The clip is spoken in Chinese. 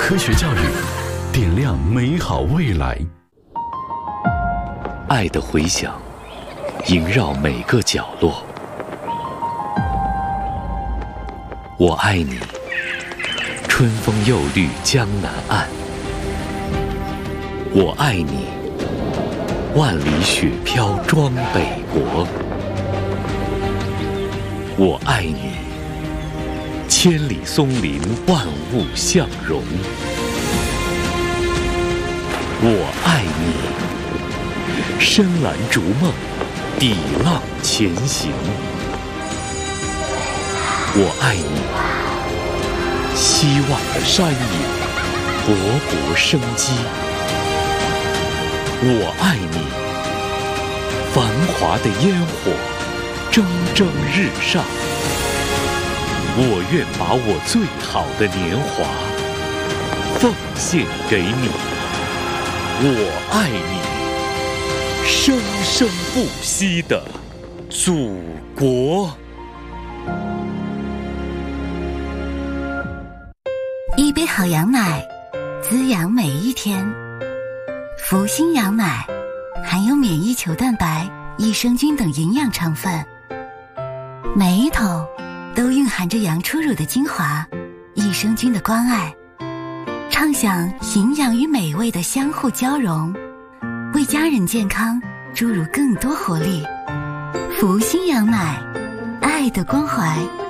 科学教育，点亮美好未来。 爱的回响萦绕每个角落。我爱你，春风又绿江南岸。我爱你，万里雪飘装北国。我爱你，千里松林万物相融。我爱你，深蓝逐梦，抵浪前行。我爱你，希望的山野勃勃生机。我爱你，繁华的烟火蒸蒸日上。我愿把我最好的年华奉献给你。我爱你，生生不息的祖国。 一杯好羊奶，滋养每一天。福星羊奶含有免疫球蛋白、益生菌等营养成分，每一桶都蕴含着羊初乳的精华、益生菌的关爱，畅享营养与美味的相互交融，为家人健康注入更多活力。福星羊奶，爱的关怀。